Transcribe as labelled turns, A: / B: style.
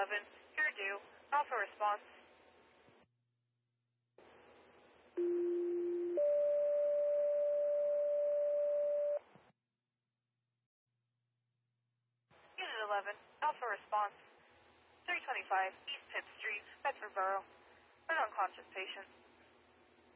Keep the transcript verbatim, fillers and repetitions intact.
A: eleven, here due, alpha response. Unit eleven, alpha response. three twenty-five East Pitt Street, Bedford Borough. An unconscious patient.